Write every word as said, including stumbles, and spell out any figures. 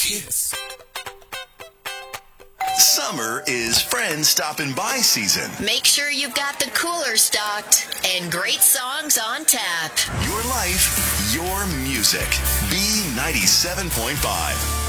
Kiss. Summer is friend stopping by season. Make sure you've got the cooler stocked and great songs on tap. Your life, your music. B ninety-seven point five.